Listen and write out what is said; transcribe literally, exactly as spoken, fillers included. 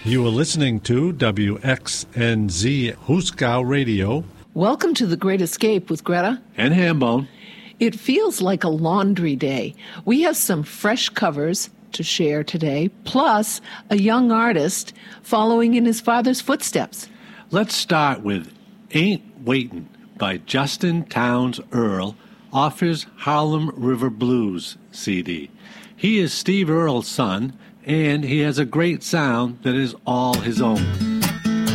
You are listening to W X N Z Huskow Radio. Welcome to The Great Escape with Greta and Hambone. It feels like a laundry day. We have some fresh covers to share today, plus a young artist following in his father's footsteps. Let's start with Ain't Waitin' by Justin Townes Earle off his Harlem River Blues C D. He is Steve Earle's son, and he has a great sound that is all his own.